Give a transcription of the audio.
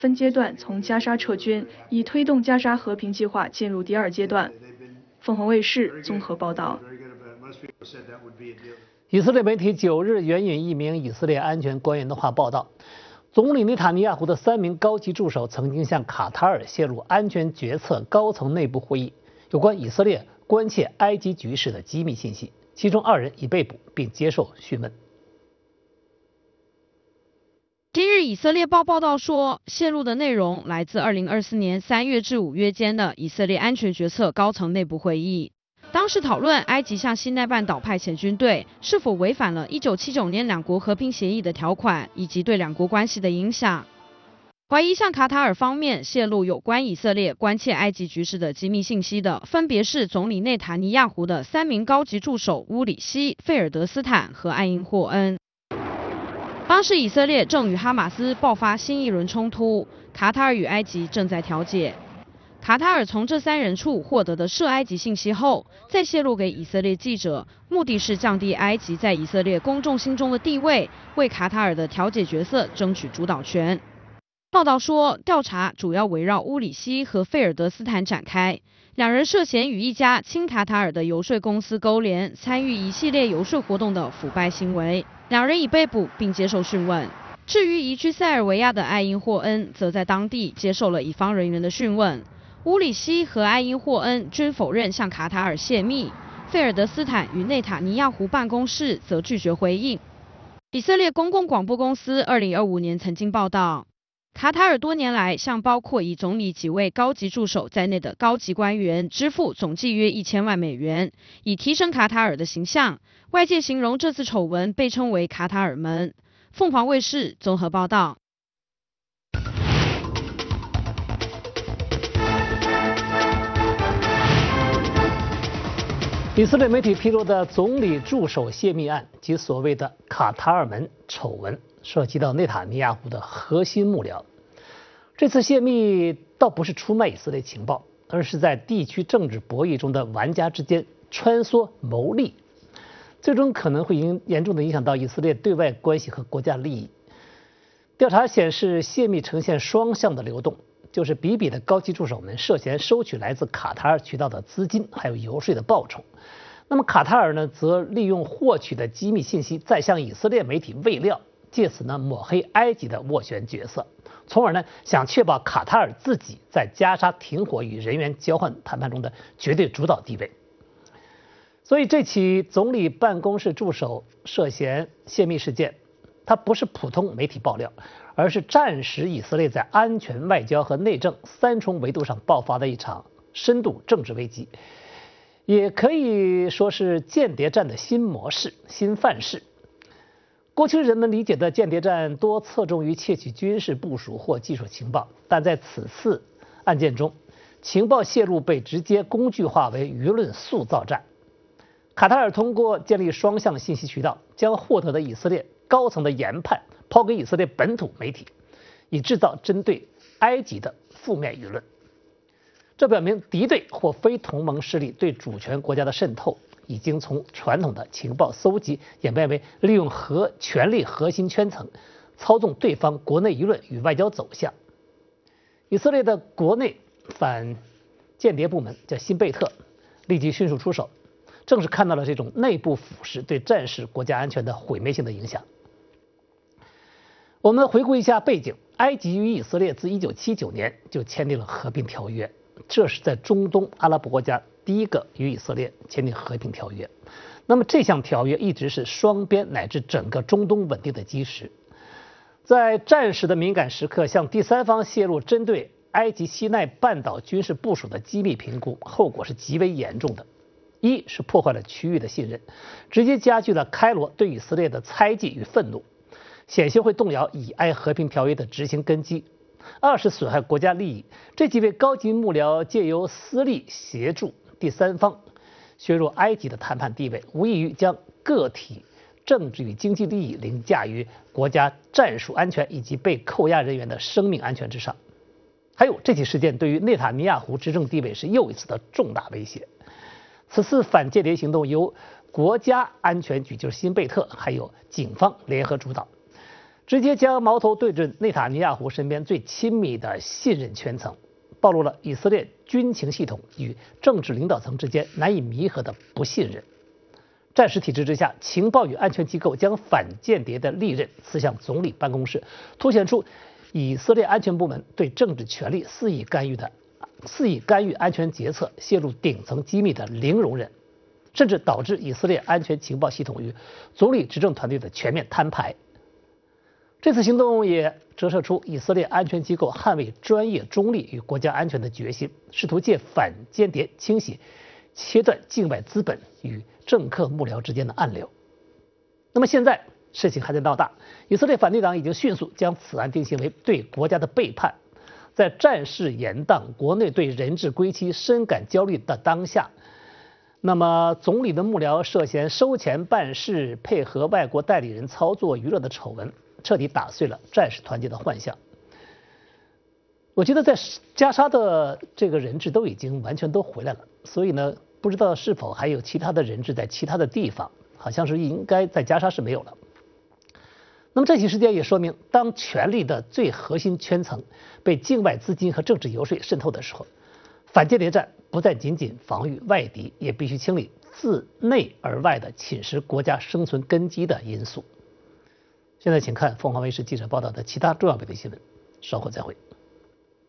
分阶段从加沙撤军，以推动加沙和平计划进入第2阶段。凤凰卫视综合报道。 以色列媒体9日援引一名以色列安全官员的话报道，总理内塔尼亚胡的3名高级助手曾经向卡塔尔泄露安全决策高层内部会议有关以色列关切埃及局势的机密信息，其中2人已被捕并接受讯问。 今日以色列报报道说，泄露的内容来自2024年3月至5月间的以色列安全决策高层内部会议。当时讨论埃及向西奈半岛派遣军队是否违反了1979年2国和平协议的条款，以及对2国关系的影响。怀疑向卡塔尔方面泄露有关以色列关切埃及局势的机密信息的，分别是总理内塔尼亚胡的3名高级助手乌里希、费尔德斯坦和艾因霍恩。当时以色列正与哈马斯爆发新一轮冲突，卡塔尔与埃及正在调解。卡塔尔从这3人处获得的涉埃及信息后，再泄露给以色列记者，目的是降低埃及在以色列公众心中的地位，为卡塔尔的调解角色争取主导权。报道说，调查主要围绕乌里希和费尔德斯坦展开，2人涉嫌与一家亲卡塔尔的游说公司勾连，参与一系列游说活动的腐败行为。2人已被捕并接受讯问。至于移居塞尔维亚的艾因霍恩，则在当地接受了乙方人员的讯问。乌里希和艾因霍恩均否认向卡塔尔泄密，费尔德斯坦与内塔尼亚胡办公室则拒绝回应。以色列公共广播公司2025年曾经报道，卡塔尔多年来向包括以总理几位高级助手在内的高级官员支付总计约1000万美元，以提升卡塔尔的形象。外界形容这次丑闻被称为卡塔尔门。凤凰卫视综合报道。 以色列媒体披露的总理助手泄密案及所谓的卡塔尔门丑闻，涉及到内塔尼亚胡的核心幕僚。这次泄密倒不是出卖以色列情报，而是在地区政治博弈中的玩家之间穿梭谋利，最终可能会严重的影响到以色列对外关系和国家利益。调查显示，泄密呈现双向的流动，就是比比的高级助手们涉嫌收取来自卡塔尔渠道的资金，还有游说的报酬。那么卡塔尔呢，则利用获取的机密信息，再向以色列媒体喂料，借此呢抹黑埃及的斡旋角色，从而呢想确保卡塔尔自己在加沙停火与人员交换谈判中的绝对主导地位。所以这起总理办公室助手涉嫌泄密事件，它不是普通媒体爆料，而是战时以色列在安全、外交和内政3重维度上爆发的一场深度政治危机，也可以说是间谍战的新模式、新范式。过去人们理解的间谍战多侧重于窃取军事部署或技术情报，但在此次案件中，情报泄露被直接工具化为舆论塑造战。卡塔尔通过建立双向信息渠道，将获得的以色列高层的研判抛给以色列本土媒体，以制造针对埃及的负面舆论。这表明敌对或非同盟势力对主权国家的渗透，已经从传统的情报搜集演变为利用权力核心圈层操纵对方国内舆论与外交走向。以色列的国内反间谍部门叫辛贝特，立即迅速出手，正是看到了这种内部腐蚀对战时国家安全的毁灭性的影响。我们回顾一下背景，埃及与以色列自1979年就签订了和平条约，这是在中东阿拉伯国家第一个与以色列签订和平条约。那么这项条约一直是双边乃至整个中东稳定的基石。在战时的敏感时刻向第三方泄露针对埃及西奈半岛军事部署的机密评估，后果是极为严重的。一是破坏了区域的信任，直接加剧了开罗对以色列的猜忌与愤怒，险些会动摇以埃和平条约的执行根基。二是损害国家利益，这几位高级幕僚借由私利协助第三方削弱埃及的谈判地位，无异于将个体政治与经济利益凌驾于国家战术安全以及被扣押人员的生命安全之上。还有，这起事件对于内塔尼亚胡执政地位是又一次的重大威胁。此次反间谍行动由国家安全局，就是辛贝特，还有警方联合主导。 直接将矛头对准内塔尼亚胡身边最亲密的信任圈层，暴露了以色列军情系统与政治领导层之间难以弥合的不信任。战时体制之下，情报与安全机构将反间谍的利刃刺向总理办公室，凸显出以色列安全部门对政治权力肆意干预安全决策、泄露顶层机密的零容忍，甚至导致以色列安全情报系统与总理执政团队的全面摊牌。这次行动也折射出以色列安全机构捍卫专业中立与国家安全的决心，试图借反间谍清洗、切断境外资本与政客幕僚之间的暗流。那么现在事情还在闹大，以色列反对党已经迅速将此案定性为对国家的背叛。在战事延宕、国内对人质归期深感焦虑的当下，那么总理的幕僚涉嫌收钱办事、配合外国代理人操作娱乐的丑闻，彻底打碎了战时团结的幻象。我觉得在加沙的这个人质都已经完全都回来了，所以呢，不知道是否还有其他的人质在其他的地方，好像是应该在加沙是没有了。那么这起事件也说明，当权力的最核心圈层被境外资金和政治游说渗透的时候，反间谍战不再仅仅防御外敌，也必须清理自内而外的侵蚀国家生存根基的因素。现在请看凤凰卫视记者报道的其他重要本地新闻，稍后再会。